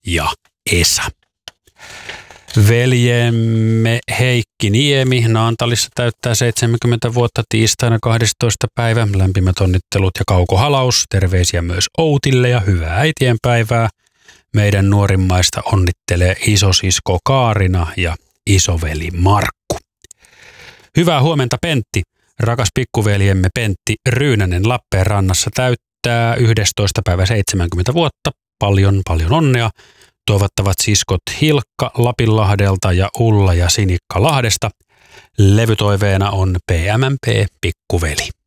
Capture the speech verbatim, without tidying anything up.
ja Esa. Veljemme Heikki Niemi Naantalissa täyttää seitsemänkymmentä vuotta tiistaina kahdestoista päivä. Lämpimät onnittelut ja kaukohalaus. Terveisiä myös Outille ja hyvää äitienpäivää. Meidän nuorimmaista onnittelee isosisko Kaarina ja isoveli Markku. Hyvää huomenta Pentti. Rakas pikkuveljemme Pentti Ryynänen Lappeenrannassa täyttää yhdestoista päivä seitsemänkymmentä vuotta. Paljon paljon onnea. Toivottavat siskot Hilkka Lapinlahdelta ja Ulla ja Sinikka Lahdesta. Levytoiveena on P M M P Pikkuveli.